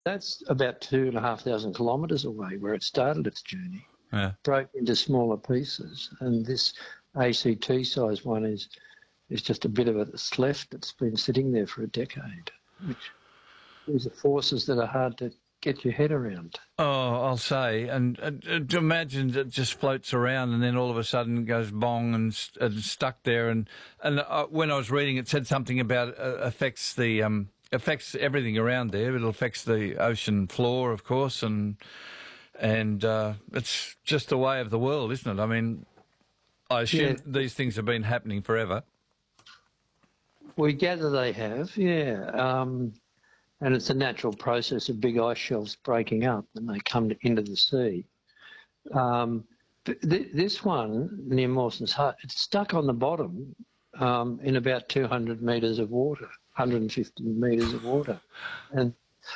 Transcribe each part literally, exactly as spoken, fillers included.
That's about two and a half thousand kilometres away where it started its journey. Yeah. Broke into smaller pieces, and this A C T size one is is just a bit of it that's left. It's been sitting there for a decade, which these are forces that are hard to get your head around. Oh, I'll say, and, and, and imagine it just floats around, and then all of a sudden it goes bong and, st- and stuck there. And and uh, when I was reading, it said something about uh, affects the um, affects everything around there. It affects the ocean floor, of course, and and uh, it's just the way of the world, isn't it? I mean, I assume Yeah. these things have been happening forever. We gather they have, yeah. Um, and it's a natural process of big ice shelves breaking up and they come to, into the sea. Um, th- th- this one near Mawson's Hut, it's stuck on the bottom um, in about two hundred metres of water, one hundred fifty metres of water. And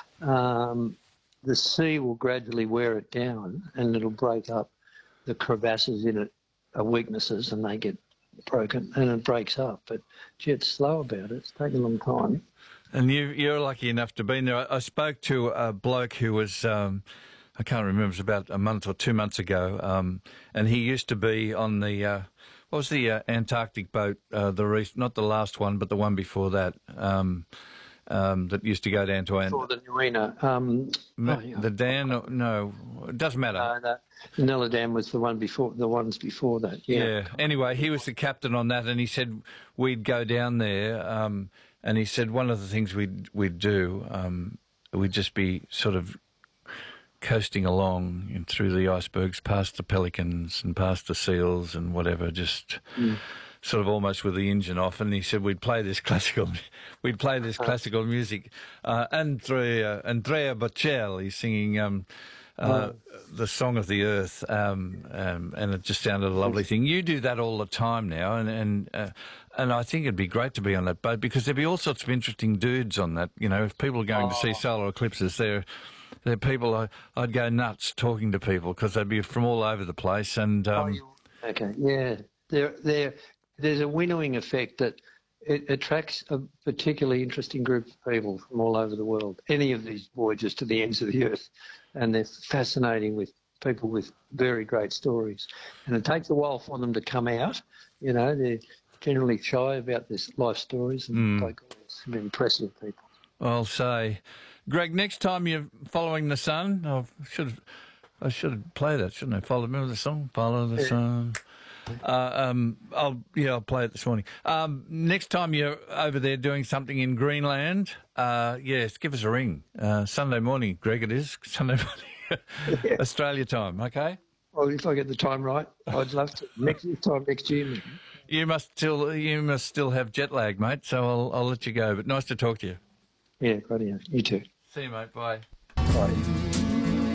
um, the sea will gradually wear it down and it'll break up. The crevasses in it are weaknesses and they get broken and it breaks up. But, gee, it's slow about it. It's taken a long time. And you, you're lucky enough to be there. I, I spoke to a bloke who was, um, I can't remember, it was about a month or two months ago, um, and he used to be on the, uh, what was the uh, Antarctic boat, uh, the re- not the last one, but the one before that, um, um, that used to go down to... For the Nuena. Um, Ma- oh, yeah. The Dan, no, it doesn't matter. Uh, the Nella Dam was the one before, the ones before that. Yeah. Yeah. Anyway, he was the captain on that, and he said we'd go down there, um, and he said one of the things we'd we'd do, um, we'd just be sort of coasting along in, through the icebergs, past the pelicans and past the seals and whatever, just Mm. sort of almost with the engine off. And he said we'd play this classical, we'd play this classical music. Uh, Andrea Andrea Bocelli singing. Um, Uh, the Song of the Earth, um, um, and it just sounded a lovely thing. You do that all the time now, and and uh, and I think it'd be great to be on that boat because there'd be all sorts of interesting dudes on that. You know, if people are going Oh. to see solar eclipses, they're they're people I, I'd go nuts talking to people because they'd be from all over the place. And um, Oh, you- okay, yeah. There, there, there's a winnowing effect that it attracts a particularly interesting group of people from all over the world. Any of these voyages to the ends of the earth, and they're fascinating with people with very great stories. And it takes a while for them to come out. You know, they're generally shy about their life stories, and like some impressive people. I'll say, Greg, next time you're following the sun, I should I should play that, shouldn't I? Follow, remember the song? Follow the Yeah. sun. Uh, um, I'll yeah, I'll play it this morning. Um, next time you're over there doing something in Greenland, uh, yes, give us a ring. Uh, Sunday morning, Greg, it is Sunday morning, Yeah. Australia time. Okay. Well, if I get the time right, I'd love to. Next time next year, maybe. You must still you must still have jet lag, mate. So I'll I'll let you go. But nice to talk to you. Yeah, right. You too. See you, mate. Bye. Bye.